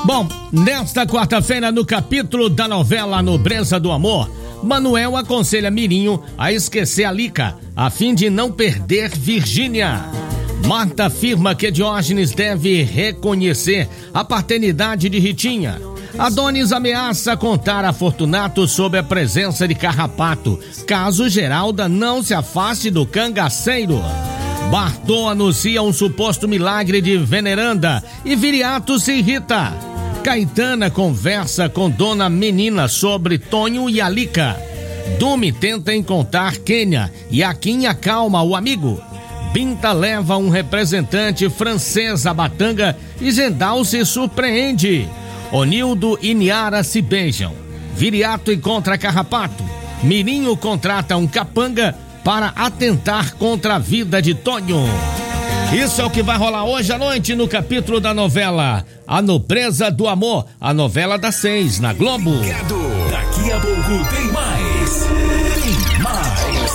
Bom, nesta quarta-feira, no capítulo da novela Nobreza do Amor, Manuel aconselha Mirinho a esquecer a Lica, a fim de não perder Virgínia. Marta afirma que Diógenes deve reconhecer a paternidade de Ritinha. Adonis ameaça contar a Fortunato sobre a presença de Carrapato, caso Geralda não se afaste do cangaceiro. Bartô anuncia um suposto milagre de Veneranda e Viriato se irrita. Caetana conversa com Dona Menina sobre Tonho e Alica. Dume tenta encontrar Quênia e Aquim acalma o amigo. Binta leva um representante francês à Batanga e Zendal se surpreende. Onildo e Niara se beijam. Viriato encontra Carrapato. Mirinho contrata um capanga para atentar contra a vida de Tonho. Isso é o que vai rolar hoje à noite no capítulo da novela A Nobreza do Amor, a novela das 6 na Globo. Daqui a pouco tem mais. Tem mais.